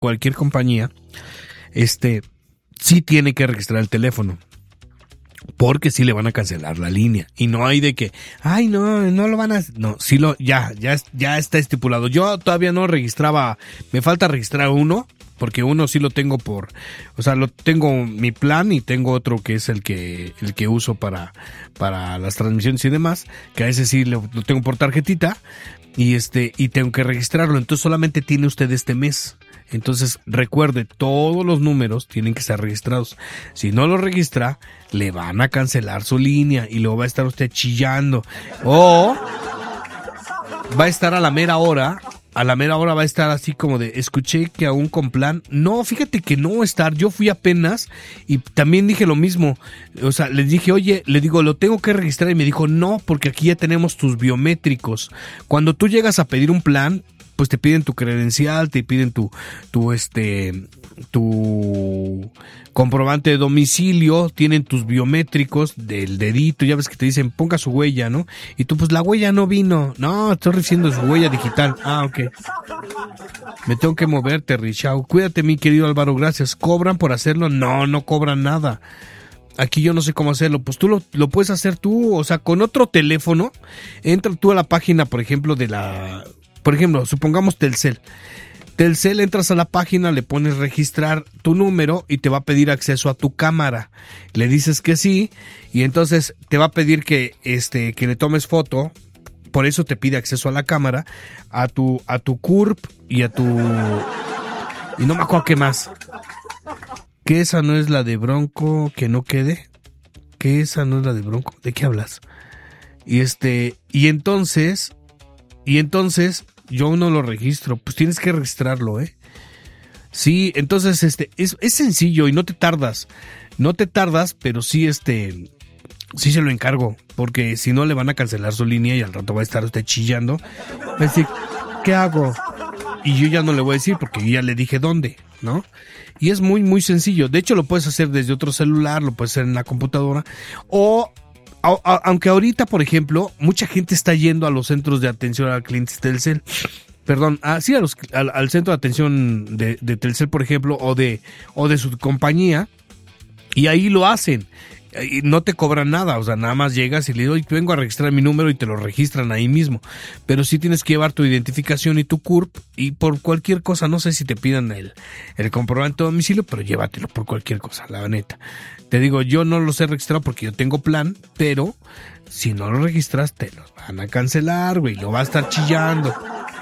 cualquier compañía, sí tiene que registrar el teléfono. Porque sí le van a cancelar la línea. Y no hay de que, ay, no lo van a... No, sí ya está estipulado. Yo todavía no registraba, me falta registrar uno, porque uno sí lo tengo lo tengo mi plan y tengo otro que es el que uso para las transmisiones y demás, que a ese sí lo tengo por tarjetita, y tengo que registrarlo. Entonces solamente tiene usted este mes. Entonces, recuerde, todos los números tienen que estar registrados. Si no lo registra, le van a cancelar su línea y luego va a estar usted chillando. O va a estar a la mera hora va a estar así como de, escuché que aún con plan. No, fíjate que no va a estar. Yo fui apenas y también dije lo mismo. O sea, les dije, oye, le digo, lo tengo que registrar, y me dijo, no, porque aquí ya tenemos tus biométricos. Cuando tú llegas a pedir un plan, pues te piden tu credencial, te piden tu comprobante de domicilio, tienen tus biométricos del dedito, ya ves que te dicen ponga su huella, ¿no? Y tú, pues la huella no vino. No, estoy recibiendo su huella digital. Ah, ok. Me tengo que mover, Terrichao. Cuídate, mi querido Álvaro, gracias. ¿Cobran por hacerlo? No cobran nada. Aquí yo no sé cómo hacerlo. Pues tú lo puedes hacer tú, o sea, con otro teléfono. Entra tú a la página, por ejemplo, supongamos Telcel. Entras a la página, le pones registrar tu número y te va a pedir acceso a tu cámara. Le dices que sí, y entonces te va a pedir que le tomes foto. Por eso te pide acceso a la cámara, a tu CURP y a tu... Y no me acuerdo qué más. ¿Que esa no es la de Bronco que no quede? ¿Que esa no es la de Bronco? ¿De qué hablas? Y entonces yo no lo registro. Pues tienes que registrarlo, Sí, entonces es sencillo y no te tardas, pero sí sí se lo encargo, porque si no le van a cancelar su línea y al rato va a estar usted chillando. Va a decir, ¿qué hago? Y yo ya no le voy a decir porque yo ya le dije dónde, ¿no? Y es muy, muy sencillo. De hecho, lo puedes hacer desde otro celular, lo puedes hacer en la computadora, aunque ahorita, por ejemplo, mucha gente está yendo a los centros de atención al cliente Telcel. Perdón, al centro de atención de Telcel, por ejemplo, o de su compañía, y ahí lo hacen. Y no te cobran nada, o sea, nada más llegas y le digo, vengo a registrar mi número y te lo registran ahí mismo. Pero sí tienes que llevar tu identificación y tu CURP, y por cualquier cosa, no sé si te pidan el comprobante de domicilio, pero llévatelo por cualquier cosa, la neta. Te digo, yo no los he registrado porque yo tengo plan, pero si no lo registras, te los van a cancelar, güey, lo va a estar chillando,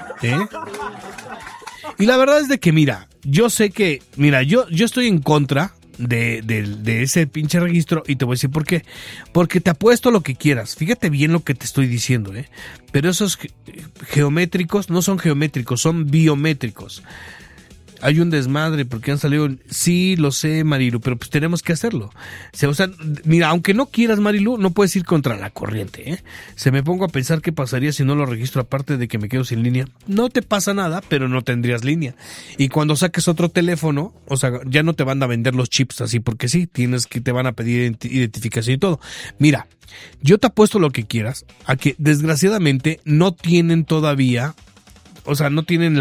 Y la verdad es de que, yo estoy en contra de ese pinche registro, y te voy a decir por qué. Porque te apuesto lo que quieras, fíjate bien lo que te estoy diciendo, pero esos geométricos no son geométricos, son biométricos. Hay un desmadre porque han salido... Sí, lo sé, Marilu, pero pues tenemos que hacerlo. O sea, aunque no quieras, Marilu, no puedes ir contra la corriente, Se me pongo a pensar qué pasaría si no lo registro, aparte de que me quedo sin línea. No te pasa nada, pero no tendrías línea. Y cuando saques otro teléfono, o sea, ya no te van a vender los chips así porque sí, te van a pedir identificación y todo. Mira, yo te apuesto lo que quieras a que desgraciadamente no tienen todavía, o sea, no tienen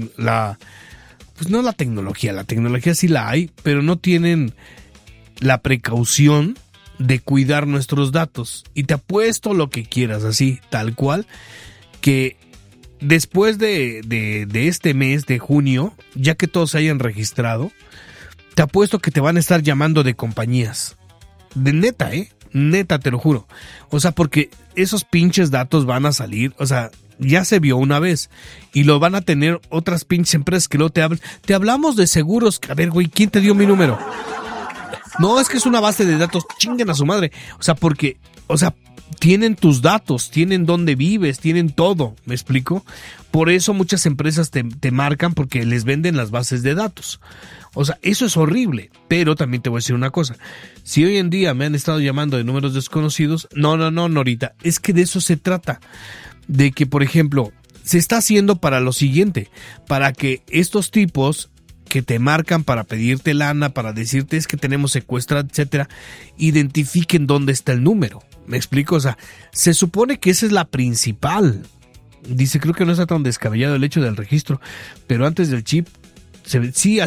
pues no la tecnología sí la hay, pero no tienen la precaución de cuidar nuestros datos. Y te apuesto lo que quieras, así, tal cual, que después de este mes de junio, ya que todos se hayan registrado, te apuesto que te van a estar llamando de compañías. De neta, neta, te lo juro. O sea, porque esos pinches datos van a salir, o sea... Ya se vio una vez y lo van a tener otras pinches empresas que luego te hablamos de seguros. A ver, güey, ¿quién te dio mi número? No, es que es una base de datos, chinguen a su madre. O sea, porque, tienen tus datos, tienen dónde vives, tienen todo, ¿me explico? Por eso muchas empresas te marcan, porque les venden las bases de datos. O sea, eso es horrible, pero también te voy a decir una cosa. Si hoy en día me han estado llamando de números desconocidos, no, Norita, es que de eso se trata. De que, por ejemplo, se está haciendo para lo siguiente, para que estos tipos que te marcan para pedirte lana, para decirte es que tenemos secuestrado, etcétera, identifiquen dónde está el número. ¿Me explico? O sea, se supone que esa es la principal. Dice, creo que no está tan descabellado el hecho del registro, pero antes del chip, Sí,